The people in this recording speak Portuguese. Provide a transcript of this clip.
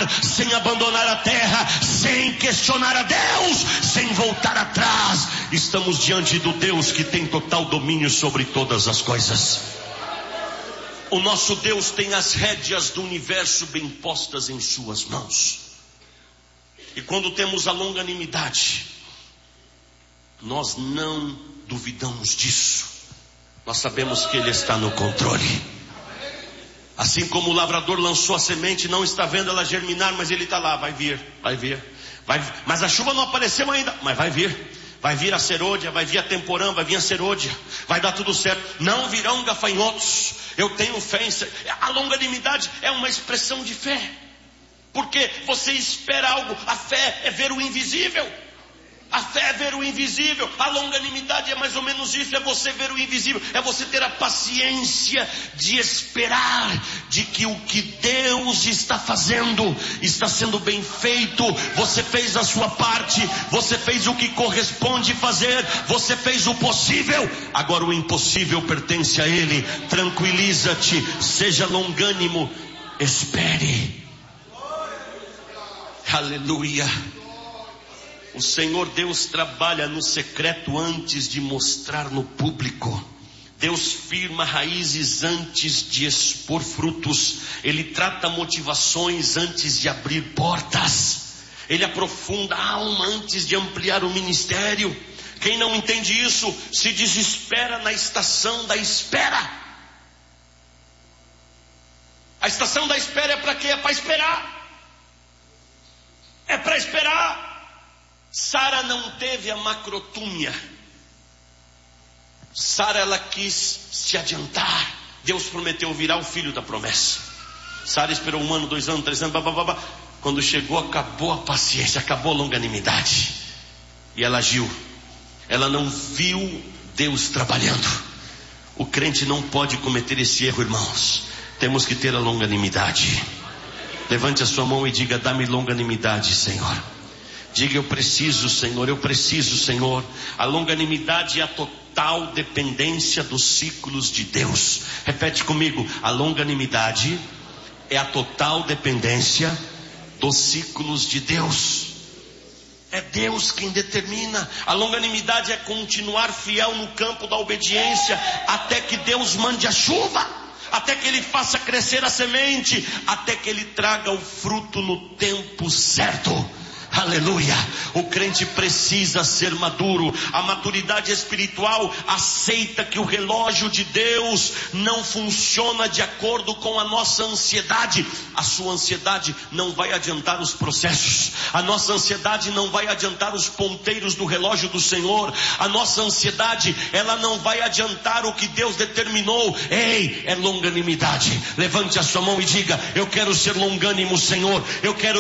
voltar, sem abandonar a terra, sem questionar a Deus, sem voltar atrás. Estamos diante do Deus que tem total domínio sobre todas as coisas. O nosso Deus tem as rédeas do universo bem postas em suas mãos. E quando temos a longanimidade, nós não duvidamos disso. Nós sabemos que Ele está no controle. Assim como o lavrador lançou a semente, não está vendo ela germinar, mas ele está lá, vai vir. Mas a chuva não apareceu ainda, mas vai vir. Vai vir a serôdia, vai vir a temporã, vai vir a serôdia, vai dar tudo certo. Não virão gafanhotos. Eu tenho fé em... A longanimidade é uma expressão de fé. Porque você espera algo. A fé é ver o invisível. A fé é ver o invisível. A longanimidade é mais ou menos isso. É você ver o invisível. É você ter a paciência de esperar de que o que Deus está fazendo está sendo bem feito. Você fez a sua parte. Você fez o que corresponde fazer. Você fez o possível. Agora o impossível pertence a Ele. Tranquiliza-te. Seja longânimo. Espere. Aleluia. O Senhor Deus trabalha no secreto antes de mostrar no público. Deus firma raízes antes de expor frutos. Ele trata motivações antes de abrir portas. Ele aprofunda a alma antes de ampliar o ministério. Quem não entende isso se desespera na estação da espera. A estação da espera é para quê? É para esperar. É para esperar. Sara não teve a macrotúmia. Sara, ela quis se adiantar. Deus prometeu virar o filho da promessa. Sara esperou 1 ano, 2 anos, 3 anos, Quando chegou, acabou a paciência, acabou a longanimidade. E ela agiu. Ela não viu Deus trabalhando. O crente não pode cometer esse erro, irmãos. Temos que ter a longanimidade. Levante a sua mão e diga: dá-me longanimidade, Senhor. Diga: eu preciso, Senhor, eu preciso, Senhor. A longanimidade é a total dependência dos ciclos de Deus. Repete comigo: a longanimidade é a total dependência dos ciclos de Deus. É Deus quem determina. A longanimidade é continuar fiel no campo da obediência até que Deus mande a chuva, até que Ele faça crescer a semente, até que Ele traga o fruto no tempo certo. Aleluia. O crente precisa ser maduro. A maturidade espiritual aceita que o relógio de Deus não funciona de acordo com a nossa ansiedade. A sua ansiedade não vai adiantar os processos. A nossa ansiedade não vai adiantar os ponteiros do relógio do Senhor. A nossa ansiedade, ela não vai adiantar o que Deus determinou. Ei, é longanimidade. Levante a sua mão e diga: eu quero ser longânimo, Senhor. Eu quero